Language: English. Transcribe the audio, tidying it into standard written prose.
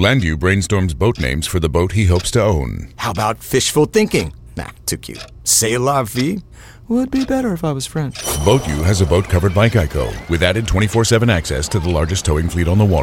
Landu brainstorms boat names for the boat he hopes to own. How about fishful thinking? Nah, too cute. C'est la vie? Would be better if I was French. Boat U has a boat covered by Geico, with added 24/7 access to the largest towing fleet on the water.